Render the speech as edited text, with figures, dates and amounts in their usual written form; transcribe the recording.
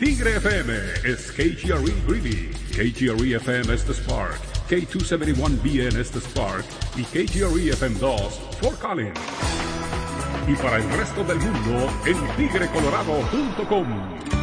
Tigre FM is KGRE Greeley, KGRE FM es The Spark, K271BN es The Spark y KGRE FM 2 Fort Collins. Y para el resto del mundo en tigrecolorado.com.